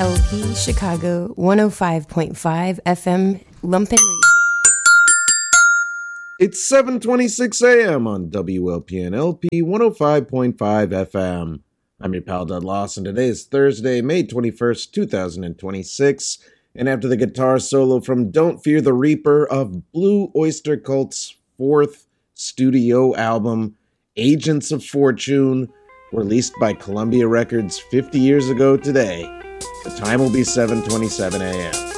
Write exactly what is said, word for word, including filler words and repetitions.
L P Chicago one oh five point five F M Lumpen Radio. It's seven twenty-six a.m. on W L P N L P one oh five point five F M. I'm your pal Dud Lawson. Today is Thursday, May twenty-first, twenty twenty-six. And after the guitar solo from Don't Fear the Reaper of Blue Oyster Cult's fourth studio album, Agents of Fortune, released by Columbia Records fifty years ago today, the time will be seven twenty-seven a.m.